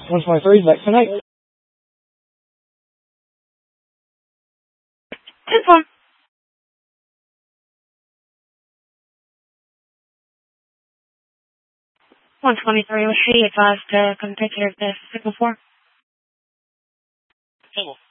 123, back tonight. 10-4. 123, was she advised to come take care of the signal for? Table.